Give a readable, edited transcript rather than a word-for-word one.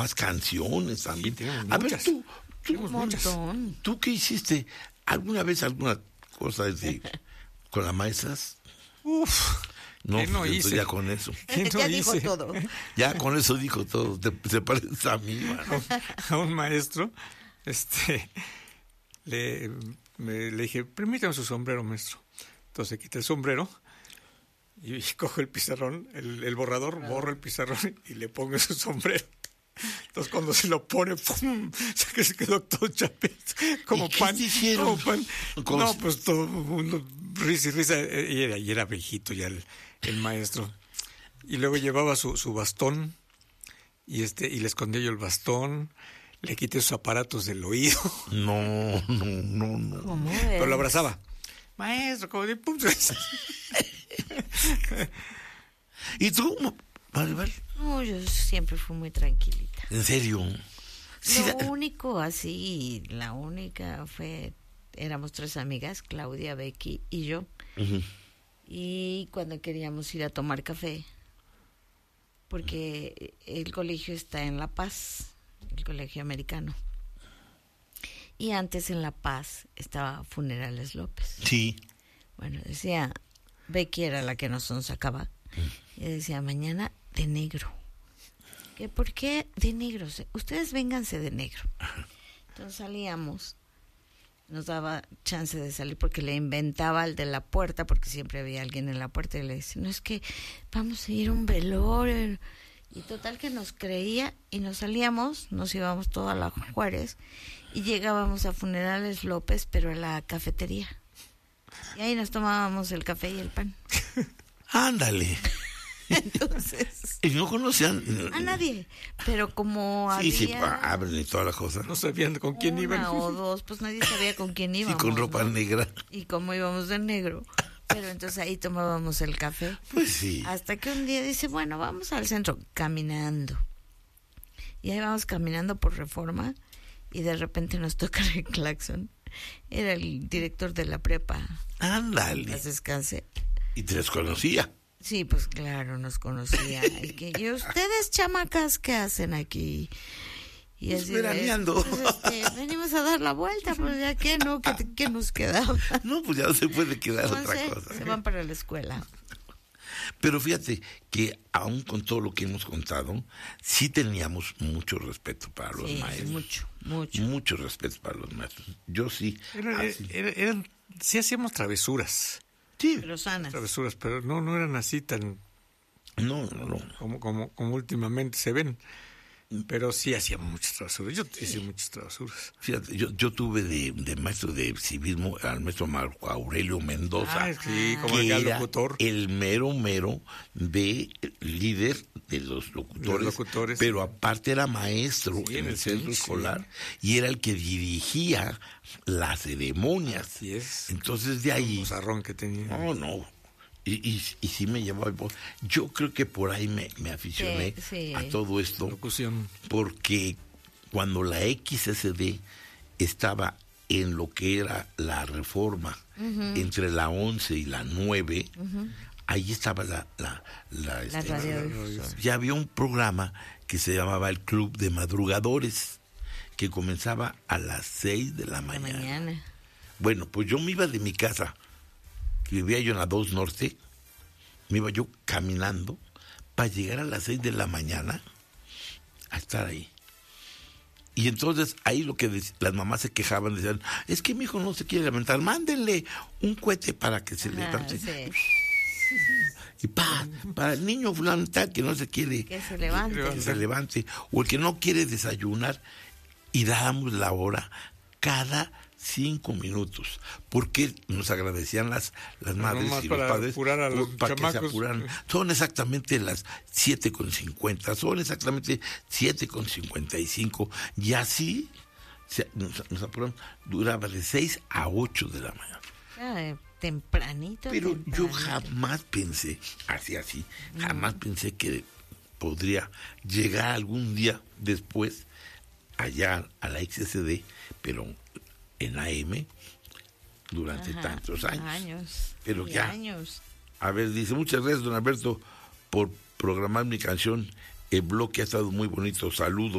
más canciones también. Sí, a ver, un montón. ¿Tú qué hiciste? ¿Alguna vez alguna cosa con las maestras? Uf. No, ¿Qué no hice? ya con eso. ¿Qué no Ya hice? dijo todo. Ya con eso dijo todo. Se parece a mí, mano. A un maestro, le dije, permítame su sombrero, maestro. Entonces quité el sombrero y cojo el pizarrón, el borrador, borro el pizarrón y le pongo su sombrero. Entonces cuando se lo pone, ¡pum! Se quedó todo chapito, como ¿Y qué pan. te hicieron? Como pan. No, pues todo el mundo, risa y risa. Y era viejito ya el maestro. Y luego llevaba su bastón y le escondía yo el bastón, le quité sus aparatos del oído. No. ¿Cómo Pero lo es? abrazaba. Maestro, como de pum. ¿Y tú, Maribel? No, yo siempre fui muy tranquilita. ¿En serio? Sí, Lo único así, la única éramos 3 amigas, Claudia, Becky y yo. Ujú. Y cuando queríamos ir a tomar café, porque el colegio está en La Paz, el colegio americano. Y antes en La Paz estaba Funerales López. Sí. Bueno, decía, Becky era la que nos sacaba, y decía, mañana de negro. ¿Qué? ¿Por qué de negro? Ustedes vénganse de negro. Entonces salíamos, nos daba chance de salir porque le inventaba al de la puerta, porque siempre había alguien en la puerta, y le decía, no, es que vamos a ir a un velorio. Y total que nos creía y nos salíamos, nos íbamos toda la Juárez y llegábamos a Funerales López, pero a la cafetería. Y ahí nos tomábamos el café y el pan. Ándale. Entonces, Y no conocían a nadie, pero como había Sí, abren y toda la cosa. No sabían con quién una iban. o dos, pues nadie sabía con quién Sí, íbamos. con ropa ¿no? negra. Y como íbamos de negro, pero entonces ahí tomábamos el café. Pues sí. Hasta que un día dice, bueno, vamos al centro, caminando. Y ahí vamos caminando por Reforma y de repente nos toca el claxon. Era el director de la prepa. Ándale. Las descanse. Y te los conocía. Sí, pues claro, nos conocía. ¿Y ustedes, chamacas, qué hacen aquí? Y Pues así veraneando. pues, venimos a dar la vuelta, pues ya que no, ¿qué nos quedaba? No, pues ya no se puede quedar No otra sé, cosa. se van para la escuela. Pero fíjate que aún con todo lo que hemos contado, sí teníamos mucho respeto para los Sí, maestros. mucho. Mucho respeto para los maestros. Yo sí. Así. Sí hacíamos travesuras. Sí. Pero sanas. Travesuras, pero no eran así tan No. como últimamente se ven. Pero sí hacíamos muchas travesuras. Yo hice muchas travesuras. Fíjate, yo tuve de maestro de civismo al maestro Marco Aurelio Mendoza. Ah, sí, como que el gran era locutor. el mero de líder de los locutores, pero aparte era maestro Sí, en el centro sí. escolar y era el que dirigía las ceremonias. Así es. Entonces de ahí... El bozarrón que tenía. No. Y sí me llevaba... Yo creo que por ahí me aficioné Sí. a todo esto. Locución. Porque cuando la XSD estaba en lo que era la Reforma, entre la 11 y la 9, ahí estaba la radio. ya había un programa que se llamaba el Club de Madrugadores, que comenzaba a las 6 de la mañana. Bueno, pues yo me iba de mi casa, que vivía yo en la 2 Norte, me iba yo caminando para llegar a las 6 de la mañana a estar ahí. Y entonces ahí lo que las mamás se quejaban, decían, es que mi hijo no se quiere levantar, mándenle un cohete para que se levante. Sí. Y para el niño fulano tal que no se quiere Que se levante. que se levante, o el que no quiere desayunar, y dábamos la hora cada 5 minutos, porque nos agradecían las madres y los padres para que se apuraran. Son exactamente las 7:50, son exactamente 7:55, y así nos apuraron. Duraba de 6 a 8 de la mañana. Tempranito. Pero yo jamás pensé, jamás pensé que podría llegar algún día después allá a la XSD, pero en AM durante tantos años. Pero ya. Años. A ver, dice, muchas gracias, don Alberto, por programar mi canción. El bloque ha estado muy bonito. Saludos.